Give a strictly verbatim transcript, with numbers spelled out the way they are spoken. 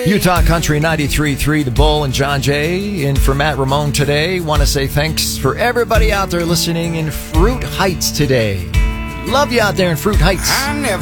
Utah Country ninety-three point three, The Bull and John Jay in for Matt Ramone today. Want to say thanks for everybody out there listening in Fruit Heights today. Love you out there in Fruit Heights.